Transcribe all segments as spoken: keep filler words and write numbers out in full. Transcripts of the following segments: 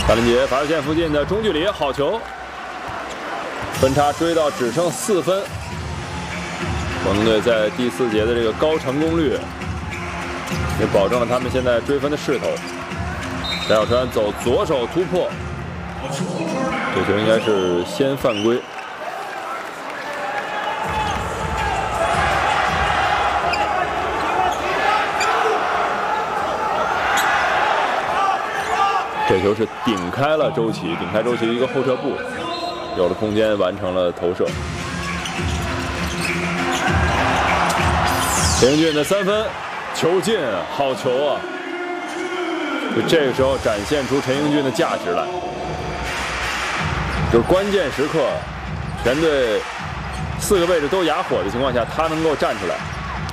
大林杰罚球线附近的中距离好球，分差追到只剩四分。广东队在第四节的这个高成功率，也保证了他们现在追分的势头。翟小川走左手突破，这球应该是先犯规。 这球是顶开了周琦，顶开周琦一个后撤步，有了空间完成了投射。陈英俊的三分球进，好球啊！就这个时候展现出陈英俊的价值来，就是关键时刻，全队四个位置都哑火的情况下，他能够站出来。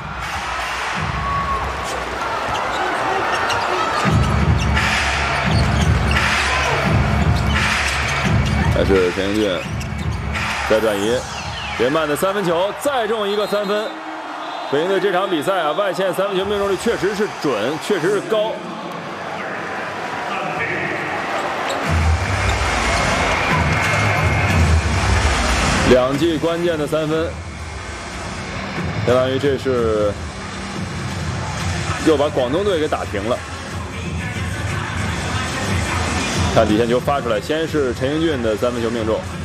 还是陈英俊再转移，连曼的三分球再中一个三分。北京队这场比赛啊，外线三分球命中率确实是准，确实是高。两记关键的三分，相当于这是又把广东队给打平了。 看底线球发出来，先是陈英俊的三分球命中，